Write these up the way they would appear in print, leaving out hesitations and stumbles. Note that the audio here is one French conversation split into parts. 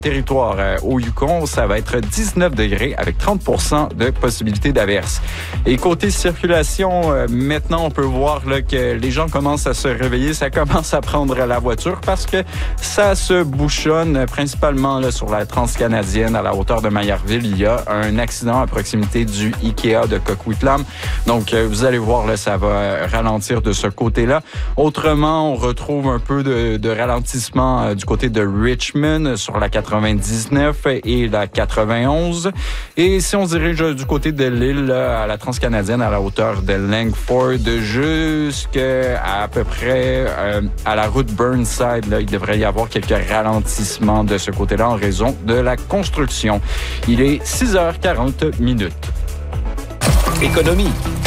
Territoire au Yukon, ça va être 19 degrés avec 30 de possibilité d'averse. Et côté circulation, maintenant, on peut voir là, que les gens commencent à se réveiller. Ça commence à prendre la voiture parce que ça se bouchonne principalement là, sur la transcanadienne à la hauteur de Mayerville. Il y a un accident à proximité du IKEA de Coquitlam. Donc, vous allez voir, là, ça va ralentir de ce côté-là. Autrement, on retrouve un peu de ralentissement du côté de Richmond sur la 99 et la 91. Et si on se dirige du côté de l'île à la transcanadienne à la hauteur de Langford jusqu'à peu près à la route Burnside, là, il devrait y avoir quelques ralentissements de ce côté-là en raison de la construction. Il est 6h40. Économie.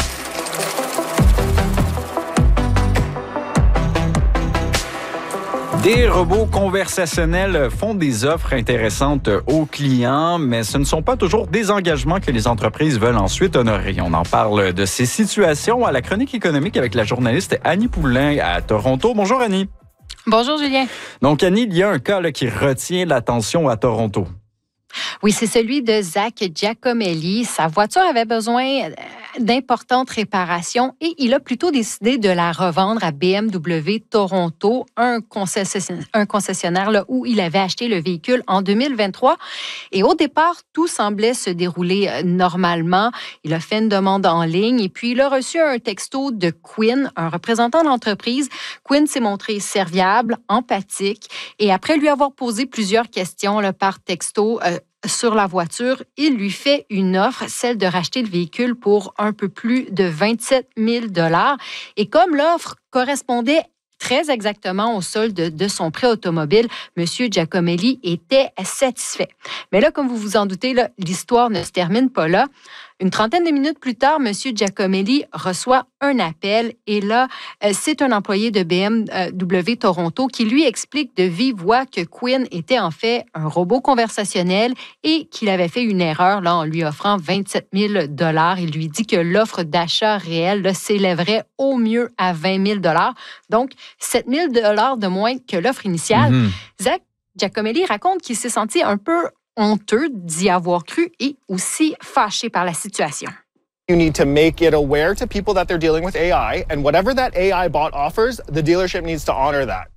Des robots conversationnels font des offres intéressantes aux clients, mais ce ne sont pas toujours des engagements que les entreprises veulent ensuite honorer. On en parle de ces situations à la chronique économique avec la journaliste Annie Poulain à Toronto. Bonjour Annie. Bonjour Julien. Donc Annie, il y a un cas là, qui retient l'attention à Toronto. Oui, c'est celui de Zach Giacomelli. Sa voiture avait besoin d'importantes réparations et il a plutôt décidé de la revendre à BMW Toronto, un concessionnaire là, où il avait acheté le véhicule en 2023. Et au départ, tout semblait se dérouler normalement. Il a fait une demande en ligne et puis il a reçu un texto de Quinn, un représentant d'entreprise. Quinn s'est montré serviable, empathique et après lui avoir posé plusieurs questions là, par texto, sur la voiture, il lui fait une offre, celle de racheter le véhicule pour un peu plus de 27 000 $. Et comme l'offre correspondait très exactement au solde de son prêt automobile, M. Giacomelli était satisfait. Mais là, comme vous vous en doutez, là, l'histoire ne se termine pas là. Une trentaine de minutes plus tard, M. Giacomelli reçoit un appel et là, c'est un employé de BMW Toronto qui lui explique de vive voix que Quinn était en fait un robot conversationnel et qu'il avait fait une erreur là, en lui offrant 27 000 $. Il lui dit que l'offre d'achat réelle là, s'élèverait au mieux à 20 000 $. Donc, 7 000 $ de moins que l'offre initiale. Zach Giacomelli raconte qu'il s'est senti un peu honteux d'y avoir cru et aussi fâché par la situation. You need to make it aware to people that they're dealing with AI, and whatever that AI bot offers, the dealership needs to honor that.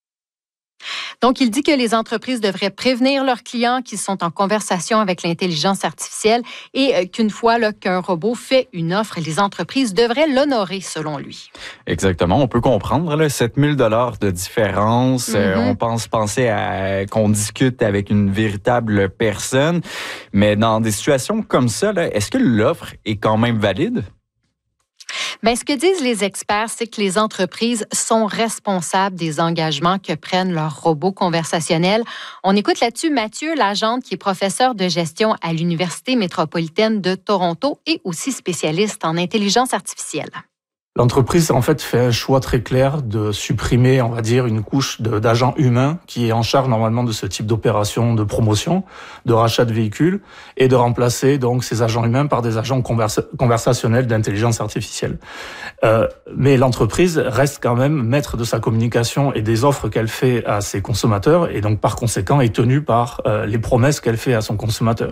Donc, il dit que les entreprises devraient prévenir leurs clients qu'ils sont en conversation avec l'intelligence artificielle et qu'une fois là, qu'un robot fait une offre, les entreprises devraient l'honorer, selon lui. Exactement. On peut comprendre là, 7 000 $ de différence. On penser à qu'on discute avec une véritable personne. Mais dans des situations comme ça, là, est-ce que l'offre est quand même valide? Bien, ce que disent les experts, c'est que les entreprises sont responsables des engagements que prennent leurs robots conversationnels. On écoute là-dessus Mathieu Lagente, qui est professeur de gestion à l'Université métropolitaine de Toronto et aussi spécialiste en intelligence artificielle. L'entreprise, en fait, fait un choix très clair de supprimer, on va dire, une couche d'agents humains qui est en charge normalement de ce type d'opération de promotion, de rachat de véhicules, et de remplacer donc ces agents humains par des agents conversationnels d'intelligence artificielle. Mais l'entreprise reste quand même maître de sa communication et des offres qu'elle fait à ses consommateurs, et donc par conséquent est tenue par les promesses qu'elle fait à son consommateur.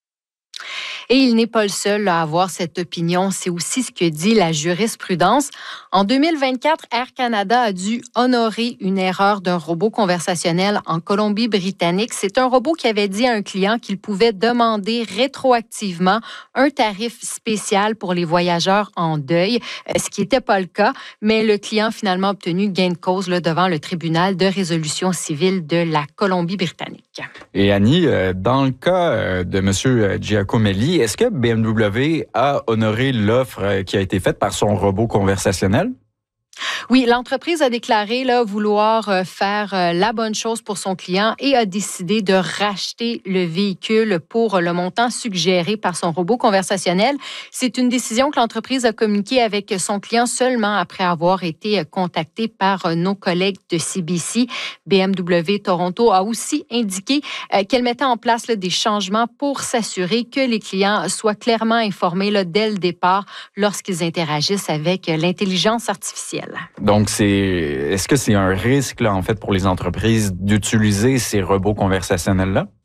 Et il n'est pas le seul à avoir cette opinion. C'est aussi ce que dit la jurisprudence. En 2024, Air Canada a dû honorer une erreur d'un robot conversationnel en Colombie-Britannique. C'est un robot qui avait dit à un client qu'il pouvait demander rétroactivement un tarif spécial pour les voyageurs en deuil, ce qui n'était pas le cas. Mais le client a finalement obtenu gain de cause là, devant le tribunal de résolution civile de la Colombie-Britannique. Et Annie, dans le cas de M. Giacomelli, est-ce que BMW a honoré l'offre qui a été faite par son robot conversationnel? Oui, l'entreprise a déclaré là, vouloir faire la bonne chose pour son client et a décidé de racheter le véhicule pour le montant suggéré par son robot conversationnel. C'est une décision que l'entreprise a communiquée avec son client seulement après avoir été contactée par nos collègues de CBC. BMW Toronto a aussi indiqué qu'elle mettait en place là, des changements pour s'assurer que les clients soient clairement informés là, dès le départ lorsqu'ils interagissent avec l'intelligence artificielle. Donc, est-ce que c'est un risque, là, en fait, pour les entreprises d'utiliser ces robots conversationnels-là?